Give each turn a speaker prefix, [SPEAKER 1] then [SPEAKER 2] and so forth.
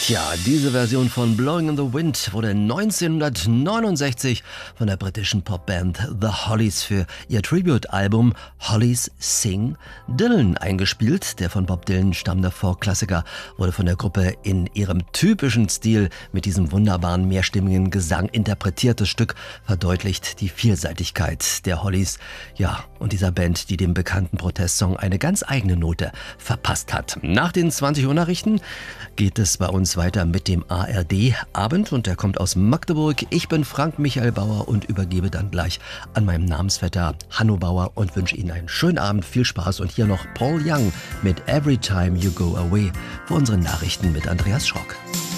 [SPEAKER 1] Tja, diese Version von Blowing in the Wind wurde 1969 von der britischen Popband The Hollies für ihr Tribute-Album Hollies Sing Dylan eingespielt. Der von Bob Dylan stammende Folk-Klassiker wurde von der Gruppe in ihrem typischen Stil mit diesem wunderbaren mehrstimmigen Gesang interpretiert. Das Stück verdeutlicht die Vielseitigkeit der Hollies, ja, und dieser Band, die dem bekannten Protestsong eine ganz eigene Note verpasst hat. Nach den 20 Uhr Nachrichten geht es bei uns weiter mit dem ARD-Abend und der kommt aus Magdeburg. Ich bin Frank Michael Bauer und übergebe dann gleich an meinem Namensvetter Hanno Bauer und wünsche Ihnen einen schönen Abend, viel Spaß und hier noch Paul Young mit Every Time You Go Away für unsere Nachrichten mit Andreas Schrock.